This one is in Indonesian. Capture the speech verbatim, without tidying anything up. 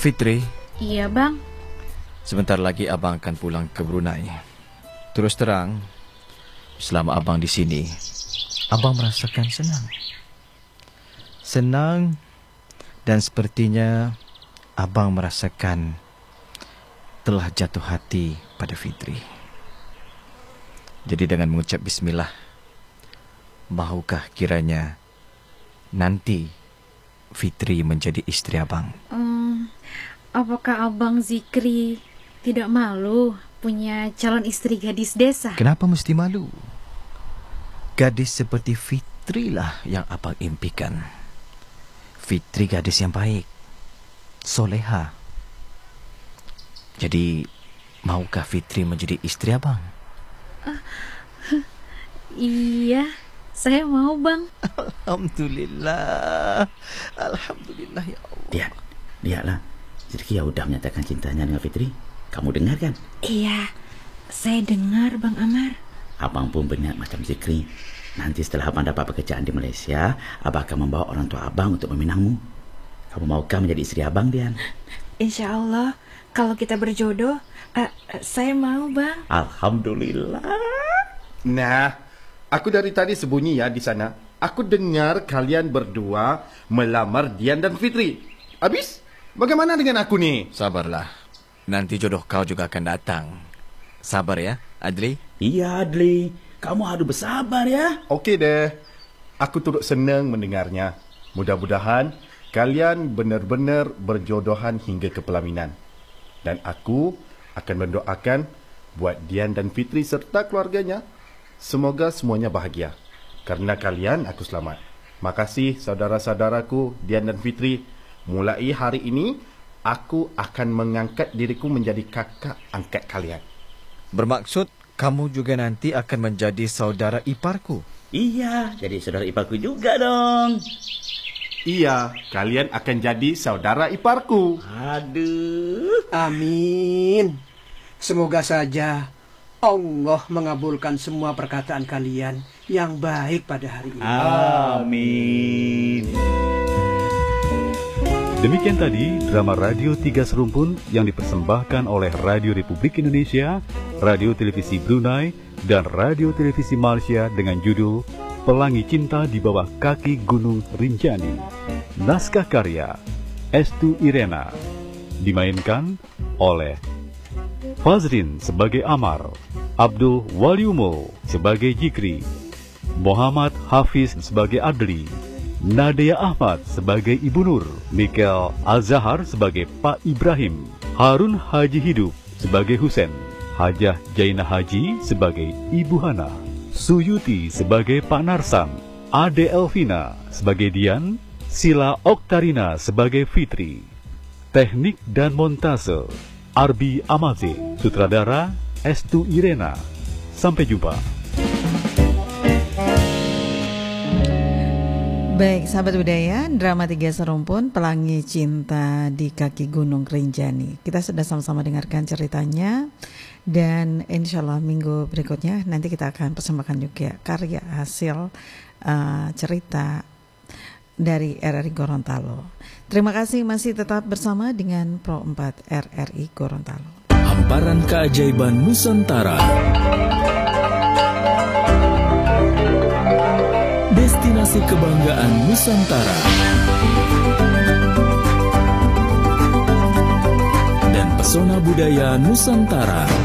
Fitri. Iya bang. Sebentar lagi abang akan pulang ke Brunei. Terus terang, selama abang di sini, abang merasakan senang. Senang dan sepertinya abang merasakan telah jatuh hati pada Fitri. Jadi dengan mengucap bismillah, mahukah kiranya nanti Fitri menjadi istri abang? Um, apakah abang Zikri tidak malu punya calon istri gadis desa? Kenapa mesti malu? Gadis seperti Fitri lah yang abang impikan. Fitri gadis yang baik, soleha. Jadi, maukah Fitri menjadi istri abang? Uh, iya, saya mau bang. Alhamdulillah, Alhamdulillah ya Allah. Lihat, lihatlah, Zikri ya udah menyatakan cintanya dengan Fitri. Kamu dengar kan? Iya, saya dengar bang Amar. Abang pun berniat macam Zikri. Nanti setelah abang dapat pekerjaan di Malaysia, abang akan membawa orang tua abang untuk meminangmu. Kamu maukah menjadi istri abang, Dian? Insya Allah, kalau kita berjodoh, uh, saya mau bang. Alhamdulillah. Nah, aku dari tadi sembunyi ya di sana. Aku dengar kalian berdua melamar Dian dan Fitri. Habis, bagaimana dengan aku nih? Sabarlah, nanti jodoh kau juga akan datang. Sabar ya, Adli. Iya, Adli. Kamu harus bersabar ya. Okey deh. Aku turut senang mendengarnya. Mudah-mudahan kalian benar-benar berjodohan hingga ke pelaminan. Dan aku akan mendoakan buat Dian dan Fitri serta keluarganya. Semoga semuanya bahagia. Karena kalian, aku selamat. Makasih saudara-saudaraku Dian dan Fitri. Mulai hari ini, aku akan mengangkat diriku menjadi kakak angkat kalian. Bermaksud kamu juga nanti akan menjadi saudara iparku? Iya, jadi saudara iparku juga dong. Iya, kalian akan jadi saudara iparku. Aduh. Amin. Semoga saja Allah mengabulkan semua perkataan kalian yang baik pada hari ini. Amin. Demikian tadi drama Radio Tiga Serumpun yang dipersembahkan oleh Radio Republik Indonesia, Radio Televisi Brunei, dan Radio Televisi Malaysia dengan judul Pelangi Cinta di Bawah Kaki Gunung Rinjani. Naskah karya Estu Irena. Dimainkan oleh Fazrin sebagai Amar, Abdul Waliumo sebagai Zikri, Muhammad Hafiz sebagai Adli, Nadia Ahmad sebagai Ibu Nur, Mikel Al-Zahar sebagai Pak Ibrahim, Harun Haji Hidup sebagai Husen, Hajah Jaina Haji sebagai Ibu Hana, Suyuti sebagai Pak Narsan, Ade Elvina sebagai Dian, Sila Oktarina sebagai Fitri. Teknik dan montase Arbi Amaze, sutradara Estu Irena. Sampai jumpa. Baik, sahabat budaya, drama Tiga Serumpun, Pelangi Cinta di Kaki Gunung Rinjani. Kita sudah sama-sama dengarkan ceritanya. Dan insya Allah minggu berikutnya nanti kita akan persembahkan juga karya hasil uh, cerita dari R R I Gorontalo. Terima kasih masih tetap bersama dengan Pro empat R R I Gorontalo. Hamparan keajaiban Nusantara. Destinasi kebanggaan Nusantara dan pesona budaya Nusantara.